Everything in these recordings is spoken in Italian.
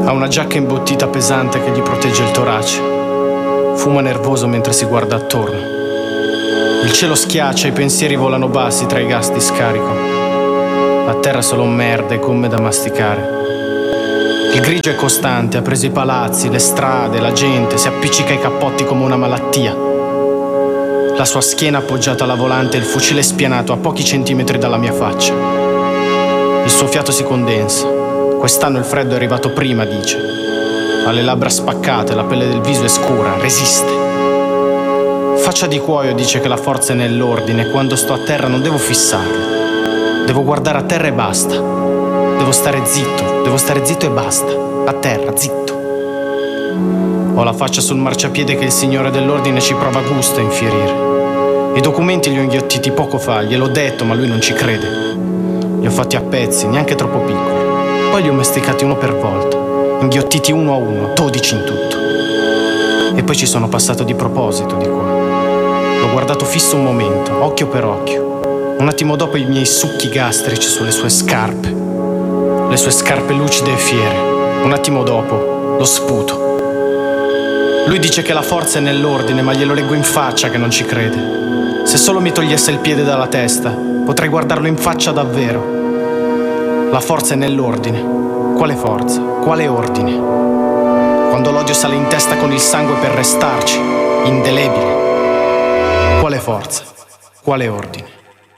Ha una giacca imbottita pesante che gli protegge il torace. Fuma nervoso mentre si guarda attorno. Il cielo schiaccia, i pensieri volano bassi tra i gas di scarico. A terra solo merda e gomme da masticare. Il grigio è costante, ha preso i palazzi, le strade, la gente, si appiccica ai cappotti come una malattia. La sua schiena appoggiata alla volante e il fucile spianato a pochi centimetri dalla mia faccia. Il suo fiato si condensa. Quest'anno il freddo è arrivato prima, dice. Ha le labbra spaccate, la pelle del viso è scura, resiste. Faccia di cuoio, dice che la forza è nell'ordine. Quando sto a terra non devo fissarlo. Devo guardare a terra e basta. Devo stare zitto e basta. A terra, zitto. Ho la faccia sul marciapiede che il signore dell'ordine ci prova gusto a infierire. I documenti li ho inghiottiti poco fa, gliel'ho detto, ma lui non ci crede. Li ho fatti a pezzi, neanche troppo piccoli. Poi li ho masticati uno per volta, inghiottiti uno a uno, 12 in tutto. E poi ci sono passato di proposito di qua. L'ho guardato fisso un momento, occhio per occhio. Un attimo dopo i miei succhi gastrici sulle sue scarpe. Le sue scarpe lucide e fiere. Un attimo dopo, lo sputo. Lui dice che la forza è nell'ordine, ma glielo leggo in faccia che non ci crede. Se solo mi togliesse il piede dalla testa, potrei guardarlo in faccia davvero. La forza è nell'ordine. Quale forza? Quale ordine? Quando l'odio sale in testa con il sangue per restarci, indelebile. Quale forza? Quale ordine?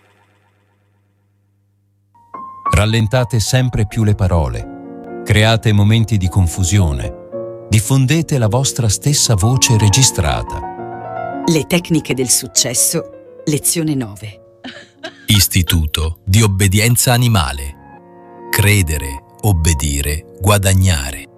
Rallentate sempre più le parole, create momenti di confusione, diffondete la vostra stessa voce registrata. Le tecniche del successo, lezione 9. Istituto di obbedienza animale. Credere, obbedire, guadagnare.